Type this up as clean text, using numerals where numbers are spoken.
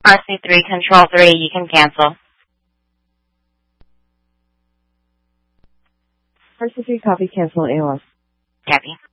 RC3, Control 3, you can cancel. RC3, copy, cancel AOS. Copy.